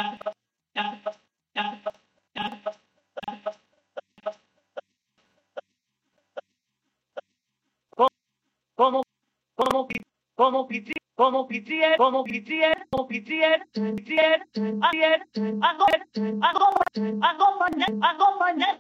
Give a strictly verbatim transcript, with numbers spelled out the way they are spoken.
como, como, como pitié, como pitié, como pitié, como pitié, pitié, ayer, acompañé, acompañé, acompañé,